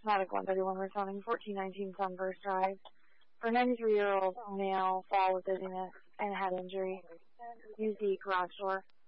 Medical 131 responding 1419 Sunburst Drive. For a 93-year-old male, fall with dizziness and head injury. Use the garage door.